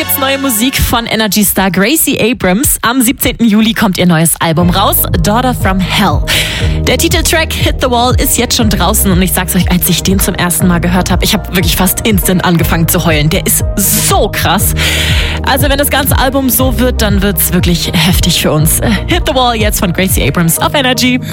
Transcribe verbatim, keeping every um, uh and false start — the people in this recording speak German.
jetzt neue Musik von Energy-Star Gracie Abrams. Am siebzehnten Juli kommt ihr neues Album raus, Daughter from Hell. Der Titeltrack Hit the Wall ist jetzt schon draußen und ich sag's euch, als ich den zum ersten Mal gehört habe, ich habe wirklich fast instant angefangen zu heulen. Der ist so krass. Also wenn das ganze Album so wird, dann wird's wirklich heftig für uns. Hit the Wall jetzt von Gracie Abrams auf Energy.